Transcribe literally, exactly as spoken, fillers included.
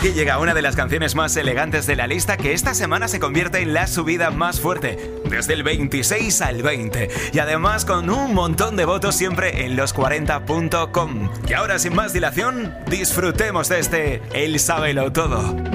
aquí llega una de las canciones más elegantes de la lista, que esta semana se convierte en la subida más fuerte, desde el veintiséis al veinte, y además con un montón de votos siempre en los cuarenta punto com. Y ahora, sin más dilación, disfrutemos de este Él Sábelo Todo.